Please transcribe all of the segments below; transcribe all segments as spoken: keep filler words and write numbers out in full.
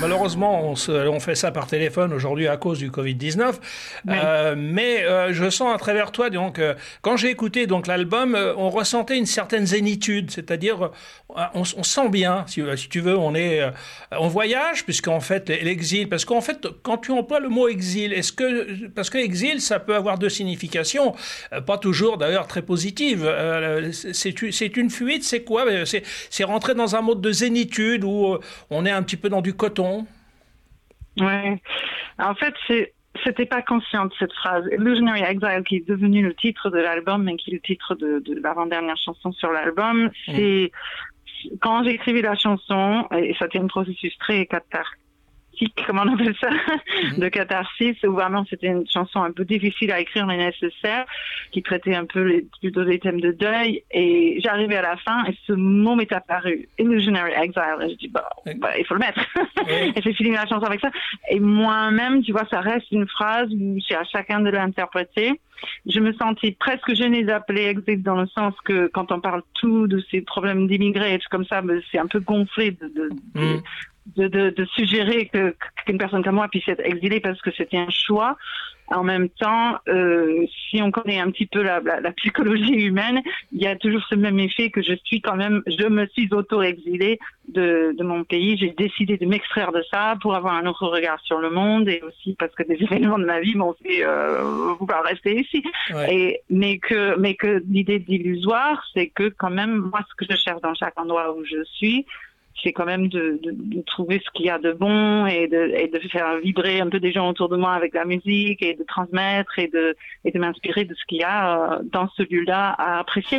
malheureusement, on, se, on fait ça par téléphone aujourd'hui à cause du covid dix-neuf. Oui. Euh, mais euh, je sens à travers toi, donc, euh, quand j'ai écouté donc l'album, euh, on ressentait une certaine zénitude, c'est-à-dire euh, on, on sent bien, si, si tu veux, on est, euh, on voyage, puisqu'en fait l'exil, parce qu'en fait, quand tu emploies le mot exil, est-ce que, parce que exil, ça peut avoir deux significations, euh, pas toujours d'ailleurs très positives. Euh, c'est, c'est une fuite, c'est quoi? C'est, c'est rentrer dans un mode de zénitude où euh, on est un petit peu dans du coton. Ouais. En fait, c'est, c'était pas conscient de cette phrase. Illusionary Exile, qui est devenu le titre de l'album, mais qui est le titre de, de l'avant-dernière chanson sur l'album, c'est, mmh. quand j'écrivais la chanson, et c'était un processus très cathartique, comment on appelle ça, mmh. de catharsis, où vraiment c'était une chanson un peu difficile à écrire mais nécessaire, qui traitait un peu les, plutôt des thèmes de deuil, et j'arrivais à la fin et ce mot m'est apparu, Illusionary Exile, et je dis bah, mmh. bah il faut le mettre, mmh. et j'ai fini la chanson avec ça, et moi-même, tu vois, ça reste une phrase où c'est à chacun de l'interpréter. Je me sentis presque gênée d'appeler exil dans le sens que quand on parle tout de ces problèmes d'immigrés et tout comme ça, c'est un peu gonflé de, de, mmh. de De, de, de suggérer que, qu'une personne comme moi puisse être exilée parce que c'était un choix. En même temps, euh, si on connaît un petit peu la, la, la psychologie humaine, il y a toujours ce même effet que je suis quand même, je me suis auto-exilée de, de mon pays. J'ai décidé de m'extraire de ça pour avoir un autre regard sur le monde et aussi parce que des événements de ma vie m'ont fait euh, vouloir rester ici. Ouais. Et, mais que, mais que l'idée d'illusoire, c'est que quand même, moi, ce que je cherche dans chaque endroit où je suis, c'est quand même de, de, de trouver ce qu'il y a de bon et de, et de faire vibrer un peu des gens autour de moi avec la musique et de transmettre et de, et de m'inspirer de ce qu'il y a dans ce lieu-là à apprécier.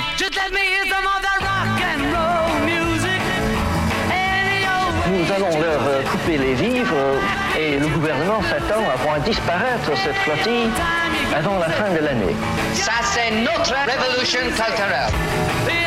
Nous allons leur couper les vivres et le gouvernement s'attend à voir disparaître cette flottille avant la fin de l'année. Ça, c'est notre révolution culturelle.